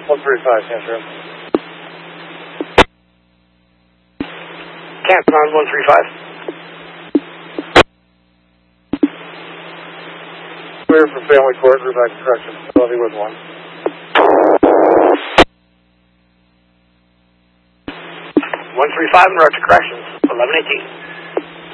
135, Canton. Canton on 135. Clear for family court, Riverside Corrections. Love you with 1. 135 in route to corrections, 1118.